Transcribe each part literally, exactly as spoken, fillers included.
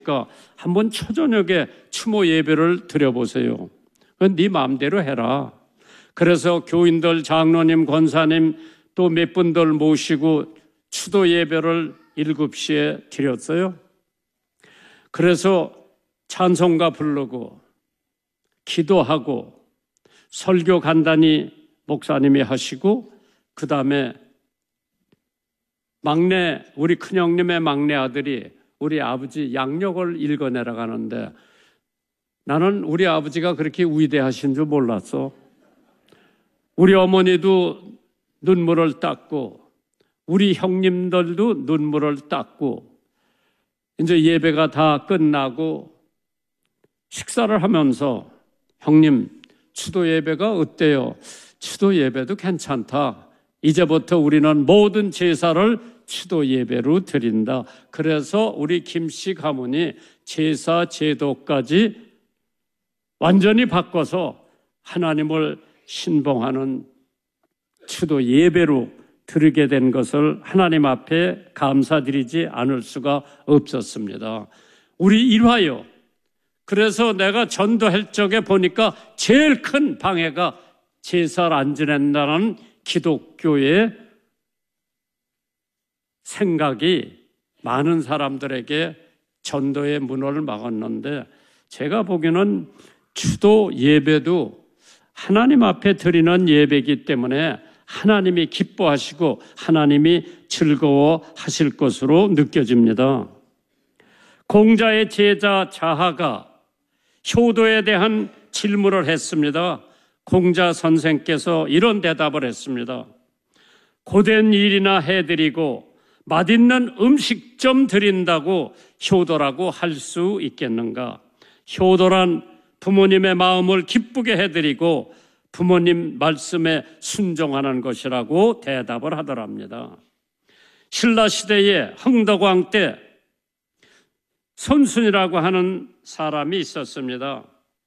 그러니까 한번 초저녁에 추모 예배를 드려보세요. 그건 네 마음대로 해라. 그래서 교인들, 장로님, 권사님 또 몇 분들 모시고 추도 예배를 일곱 시에 드렸어요. 그래서 찬송가 부르고 기도하고 설교 간단히 목사님이 하시고 그 다음에 막내 우리 큰형님의 막내 아들이 우리 아버지 양력을 읽어내라 가는데 나는 우리 아버지가 그렇게 위대하신 줄 몰랐어. 우리 어머니도 눈물을 닦고 우리 형님들도 눈물을 닦고 이제 예배가 다 끝나고 식사를 하면서 형님 추도 예배가 어때요? 추도 예배도 괜찮다. 이제부터 우리는 모든 제사를 추도 예배로 드린다. 그래서 우리 김씨 가문이 제사 제도까지 완전히 바꿔서 하나님을 신봉하는 추도 예배로 드리게 된 것을 하나님 앞에 감사드리지 않을 수가 없었습니다. 우리 일화요. 그래서 내가 전도할 적에 보니까 제일 큰 방해가 제사를 안 지낸다는 기독교의 생각이 많은 사람들에게 전도의 문을 막았는데 제가 보기에는 추도 예배도 하나님 앞에 드리는 예배이기 때문에 하나님이 기뻐하시고 하나님이 즐거워하실 것으로 느껴집니다. 공자의 제자 자하가 효도에 대한 질문을 했습니다. 공자 선생께서 이런 대답을 했습니다. 고된 일이나 해드리고 맛있는 음식 좀 드린다고 효도라고 할 수 있겠는가? 효도란 부모님의 마음을 기쁘게 해드리고 부모님 말씀에 순종하는 것이라고 대답을 하더랍니다. 신라시대에 흥덕왕 때 손순이라고 하는 사람이 있었습니다.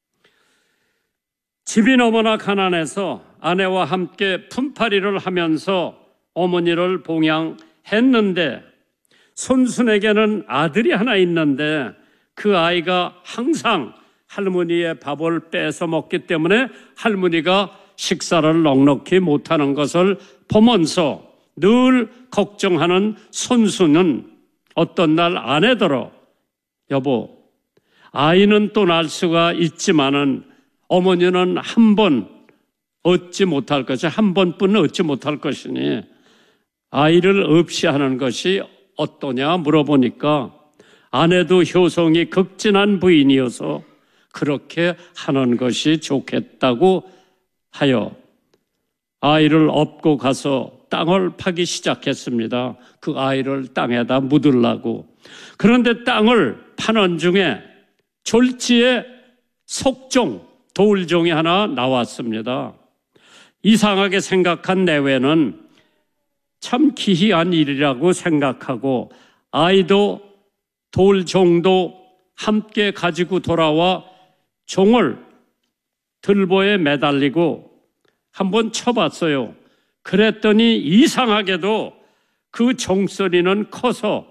집이 너무나 가난해서 아내와 함께 품팔이를 하면서 어머니를 봉양했는데 손순에게는 아들이 하나 있는데 그 아이가 항상 할머니의 밥을 뺏어 먹기 때문에 할머니가 식사를 넉넉히 못하는 것을 보면서 늘 걱정하는 손수는 어떤 날 아내더러 여보, 아이는 또 날 수가 있지만은 어머니는 한 번 얻지 못할 것이 한 번뿐은 얻지 못할 것이니 아이를 없이 하는 것이 어떠냐 물어보니까 아내도 효성이 극진한 부인이어서 그렇게 하는 것이 좋겠다고 하여 아이를 업고 가서 땅을 파기 시작했습니다. 그 아이를 땅에다 묻으려고. 그런데 땅을 파는 중에 졸지에 속종, 돌종이 하나 나왔습니다. 이상하게 생각한 내외는 참 기이한 일이라고 생각하고 아이도 돌종도 함께 가지고 돌아와 종을 들보에 매달리고 한번 쳐봤어요. 그랬더니 이상하게도 그 종소리는 커서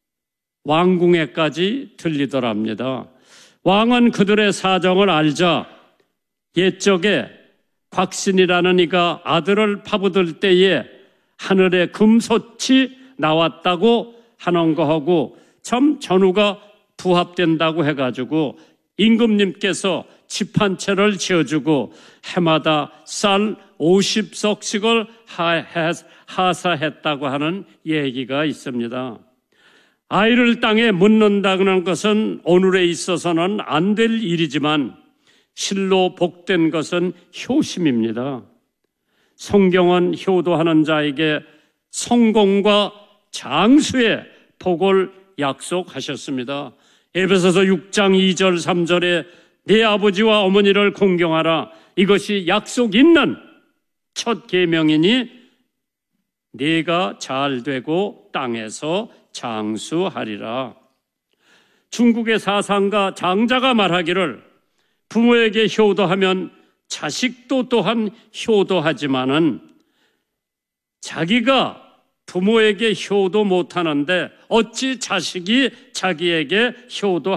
왕궁에까지 들리더랍니다. 왕은 그들의 사정을 알자 옛적에 곽신이라는 이가 아들을 파묻을 때에 하늘에 금솥이 나왔다고 하는 거하고 참 전후가 부합된다고 해가지고 임금님께서 집 한 채를 지어주고 해마다 쌀 오십 석씩을 하사했다고 하는 얘기가 있습니다. 아이를 땅에 묻는다는 것은 오늘에 있어서는 안 될 일이지만 실로 복된 것은 효심입니다. 성경은 효도하는 자에게 성공과 장수의 복을 약속하셨습니다. 에베소서 육 장 이 절 삼 절에 네 아버지와 어머니를 공경하라. 이것이 약속 있는 첫 계명이니 네가 잘 되고 땅에서 장수하리라. 중국의 사상가 장자가 말하기를 부모에게 효도하면 자식도 또한 효도하지만은 자기가 부모에게 효도 못하는데 어찌 자식이 자기에게 효도